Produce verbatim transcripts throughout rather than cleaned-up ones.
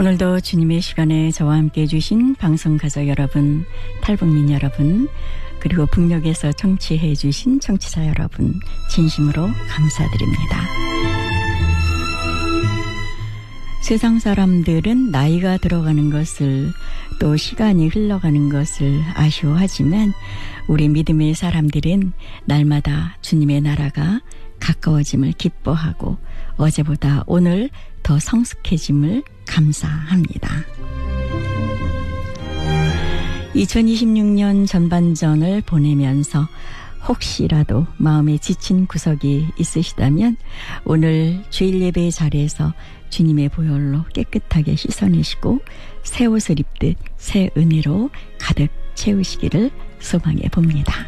오늘도 주님의 시간에 저와 함께 해주신 방송가족 여러분, 탈북민 여러분, 그리고 북녘에서 청취해 주신 청취자 여러분 진심으로 감사드립니다. 세상 사람들은 나이가 들어가는 것을, 또 시간이 흘러가는 것을 아쉬워하지만 우리 믿음의 사람들은 날마다 주님의 나라가 가까워짐을 기뻐하고 어제보다 오늘 더 성숙해짐을 감사합니다. 이천이십육 년 전반전을 보내면서 혹시라도 마음에 지친 구석이 있으시다면 오늘 주일 예배의 자리에서 주님의 보혈로 깨끗하게 씻어내시고 새 옷을 입듯 새 은혜로 가득 채우시기를 소망해 봅니다.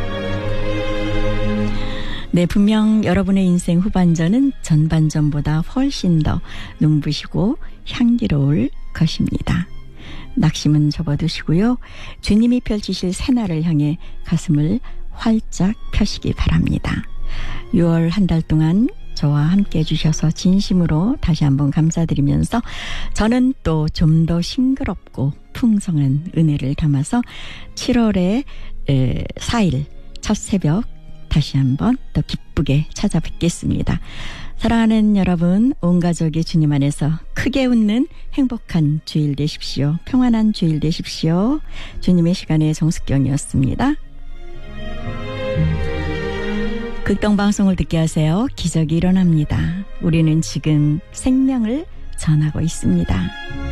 네, 분명 여러분의 인생 후반전은 전반전보다 훨씬 더 눈부시고 향기로울 것입니다. 낙심은 접어두시고요. 주님이 펼치실 새날을 향해 가슴을 활짝 펴시기 바랍니다. 유월 한 달 동안 저와 함께 해주셔서 진심으로 다시 한번 감사드리면서 저는 또 좀 더 싱그럽고 풍성한 은혜를 담아서 칠월의 사 일 첫 새벽 다시 한번 더 기쁘게 찾아뵙겠습니다. 사랑하는 여러분, 온 가족이 주님 안에서 크게 웃는 행복한 주일 되십시오. 평안한 주일 되십시오. 주님의 시간의 정숙경이었습니다. 극동방송을 듣게 하세요. 기적이 일어납니다. 우리는 지금 생명을 전하고 있습니다.